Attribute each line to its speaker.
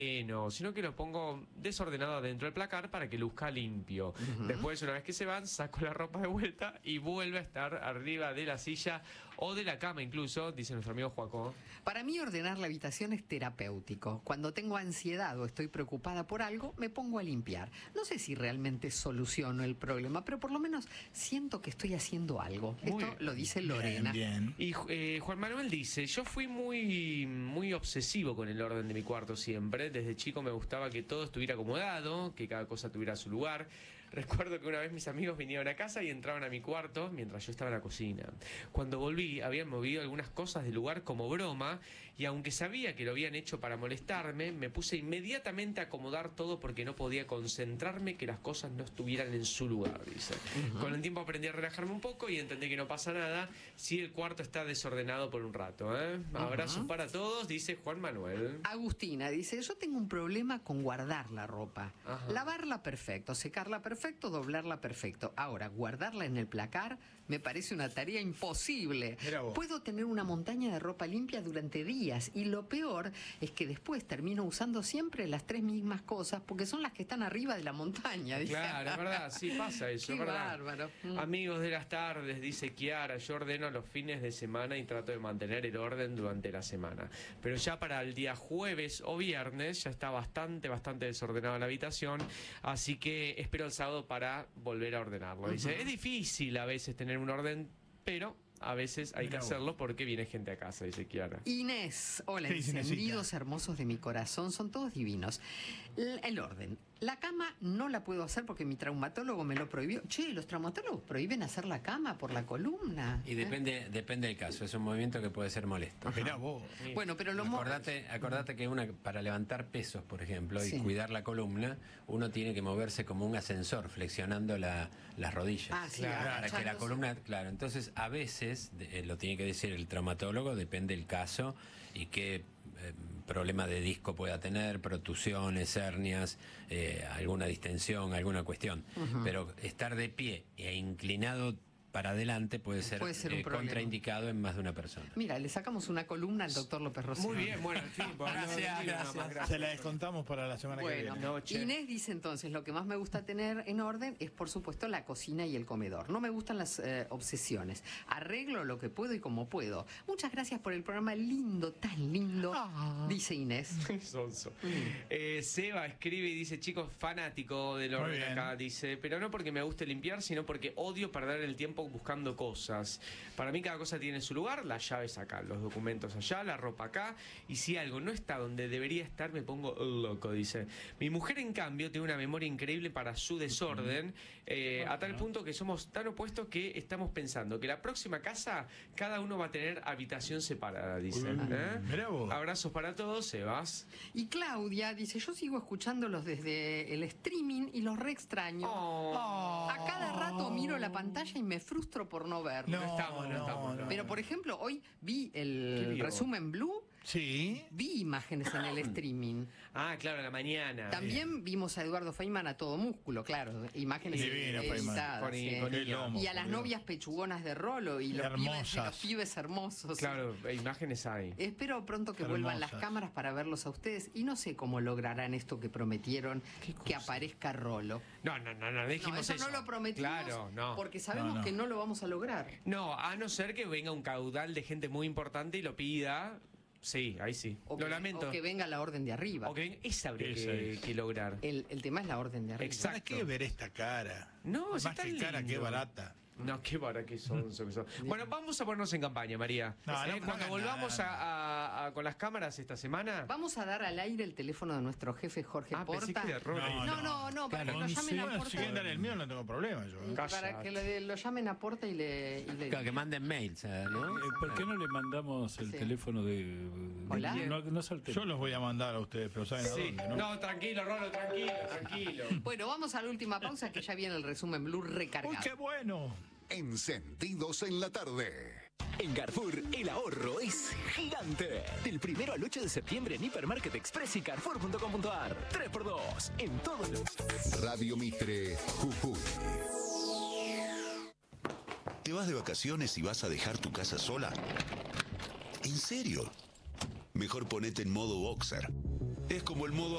Speaker 1: No, sino que lo pongo desordenado adentro del placar para que luzca limpio. Después, una vez que se van, saco la ropa de vuelta y vuelve a estar arriba de la silla o de la cama incluso, dice nuestro amigo Joaco.
Speaker 2: Para mí ordenar la habitación es terapéutico. Cuando tengo ansiedad o estoy preocupada por algo, me pongo a limpiar. No sé si realmente soluciono el problema, pero por lo menos siento que estoy haciendo algo. Esto lo dice Lorena.
Speaker 3: Bien.
Speaker 1: Y Juan Manuel dice, yo fui muy obsesivo con el orden de mi cuarto siempre. Desde chico me gustaba que todo estuviera acomodado, que cada cosa tuviera su lugar. Recuerdo que una vez mis amigos vinieron a casa y entraban a mi cuarto mientras yo estaba en la cocina. Cuando volví, habían movido algunas cosas del lugar como broma, y aunque sabía que lo habían hecho para molestarme, me puse inmediatamente a acomodar todo porque no podía concentrarme que las cosas no estuvieran en su lugar, dice. Con el tiempo aprendí a relajarme un poco y entendí que no pasa nada si el cuarto está desordenado por un rato, ¿eh? Abrazos para todos, dice Juan Manuel.
Speaker 2: Agustina dice, yo tengo un problema con guardar la ropa. Lavarla perfecto, secarla perfecto, doblarla perfecto. Ahora, guardarla en el placar me parece una tarea imposible. Puedo tener una montaña de ropa limpia durante días y lo peor es que después termino usando siempre las 3 mismas cosas porque son las que están arriba de la montaña. Dice.
Speaker 1: Claro, es verdad, sí pasa eso,
Speaker 2: Qué
Speaker 1: es verdad.
Speaker 2: bárbaro.
Speaker 1: Amigos de las tardes, dice Kiara, yo ordeno los fines de semana y trato de mantener el orden durante la semana. Pero ya para el día jueves o viernes ya está bastante desordenada la habitación, así que espero el sábado para volver a ordenarlo. Dice, es difícil a veces tener un orden, pero a veces hay que hacerlo porque viene gente a casa, dice Kiara.
Speaker 2: Inés, hola,
Speaker 3: Sí,
Speaker 2: encendidos
Speaker 3: Inesita.
Speaker 2: hermosos de mi corazón, son todos divinos. El orden. La cama no la puedo hacer porque mi traumatólogo me lo prohibió. Che, los traumatólogos prohíben hacer la cama por la columna.
Speaker 4: Y depende del caso, es un movimiento que puede ser molesto.
Speaker 3: Mirá vos.
Speaker 2: Bueno, pero lo
Speaker 4: Acordate que para levantar pesos, por ejemplo,
Speaker 2: Sí.
Speaker 4: y cuidar la columna, uno tiene que moverse como un ascensor, flexionando las rodillas.
Speaker 2: Ah, sí,
Speaker 4: para que la
Speaker 2: agachándose.
Speaker 4: columna, claro, entonces a veces, lo tiene que decir el traumatólogo, depende del caso y qué problema de disco pueda tener, protusiones, hernias, alguna distensión, alguna cuestión. Pero estar de pie e inclinado para adelante puede ser
Speaker 2: un problema.
Speaker 4: contraindicado en más de una persona.
Speaker 2: Mira, le sacamos una columna al doctor López Rocío.
Speaker 1: Muy bien, bueno, en fin. Gracias.
Speaker 3: Se la descontamos para la semana que
Speaker 2: Bueno,
Speaker 3: viene.
Speaker 1: Noche.
Speaker 2: Inés dice entonces, lo que más me gusta tener en orden es, por supuesto, la cocina y el comedor. No me gustan las obsesiones. Arreglo lo que puedo y como puedo. Muchas gracias por el programa lindo, tan lindo, dice Inés.
Speaker 1: Sonso. Seba escribe y dice, chicos, fanático del
Speaker 3: Muy
Speaker 1: orden
Speaker 3: bien.
Speaker 1: acá, dice, pero no porque me guste limpiar, sino porque odio perder el tiempo buscando cosas. Para mí cada cosa tiene su lugar, las llaves acá, los documentos allá, la ropa acá, y si algo no está donde debería estar, me pongo loco, dice. Mi mujer, en cambio, tiene una memoria increíble para su desorden, a tal punto que somos tan opuestos que estamos pensando que la próxima casa, cada uno va a tener habitación separada, dice.
Speaker 3: Mirá vos.
Speaker 1: Abrazos para todos, Sebas.
Speaker 2: Y Claudia dice, yo sigo escuchándolos desde el streaming y los re extraño. A cada rato miro la pantalla y me frustro por no verlo.
Speaker 3: No estamos.
Speaker 2: Pero, por ejemplo, hoy vi
Speaker 1: ¿Qué
Speaker 2: el
Speaker 1: vio?
Speaker 2: resumen Blue,
Speaker 3: Sí.
Speaker 2: vi imágenes en el streaming.
Speaker 1: Ah, claro, a la mañana.
Speaker 2: También vimos a Eduardo Feynman a todo músculo, claro, imágenes
Speaker 3: Divino,
Speaker 2: editadas,
Speaker 3: Feynman.
Speaker 1: Con-
Speaker 2: sí.
Speaker 1: con
Speaker 3: Qué lomo,
Speaker 2: Y a las
Speaker 3: boludo.
Speaker 2: novias pechugonas de Rolo y los
Speaker 3: Hermosas.
Speaker 2: pibes hermosos.
Speaker 1: Claro, imágenes hay.
Speaker 2: Espero pronto que vuelvan las
Speaker 3: Hermosas.
Speaker 2: cámaras para verlos a ustedes y no sé cómo lograrán esto que prometieron, que aparezca Rolo.
Speaker 1: No, dijimos
Speaker 2: No, eso no lo prometimos
Speaker 1: Claro, no.
Speaker 2: porque sabemos
Speaker 3: No.
Speaker 2: que no lo vamos a lograr.
Speaker 1: No, a no ser que venga un caudal de gente muy importante y lo pida. Sí, ahí sí.
Speaker 2: O
Speaker 1: Lo
Speaker 2: que,
Speaker 1: lamento.
Speaker 2: o que venga la orden de arriba.
Speaker 1: O que venga. Esa habría
Speaker 3: Esa es.
Speaker 1: que lograr.
Speaker 2: El tema es la orden de arriba.
Speaker 1: Exacto.
Speaker 3: ¿Para qué ver esta cara?
Speaker 1: No, si
Speaker 3: Más
Speaker 1: está
Speaker 3: que cara,
Speaker 1: lindo.
Speaker 3: qué barata.
Speaker 1: No, qué vara que son. Bueno, vamos a ponernos en campaña, María.
Speaker 3: No, no
Speaker 1: Cuando
Speaker 3: hagan
Speaker 1: volvamos
Speaker 3: nada.
Speaker 1: con las cámaras esta semana.
Speaker 2: Vamos a dar al aire el teléfono de nuestro jefe Jorge
Speaker 1: Pensé
Speaker 2: Porta.
Speaker 1: que de Rolo.
Speaker 2: No, para que lo llamen a
Speaker 3: Bueno, si quieren dar el mío no tengo problema yo.
Speaker 2: Para que lo llamen a Porta y le
Speaker 4: Claro, que manden mails, ¿no?
Speaker 5: ¿Por qué no le mandamos el
Speaker 2: Sí.
Speaker 5: teléfono de...
Speaker 2: Hola.
Speaker 5: No salte.
Speaker 3: Yo los voy a mandar a ustedes, pero ¿saben a
Speaker 1: Sí.
Speaker 3: dónde? ¿no?
Speaker 1: No, tranquilo, Rolo, tranquilo.
Speaker 2: Bueno, vamos a la última pausa que ya viene el resumen Blue
Speaker 3: ¡Uy,
Speaker 2: recargado.
Speaker 3: qué bueno!
Speaker 6: Encendidos en la tarde.
Speaker 7: En Carrefour, el ahorro es gigante. Del 1 al 8 de septiembre en Hipermarket Express y Carrefour.com.ar. 3x2 en todos los...
Speaker 6: Radio Mitre, Jujuy. ¿Te vas de vacaciones y vas a dejar tu casa sola? ¿En serio? Mejor ponete en modo boxer. es como el modo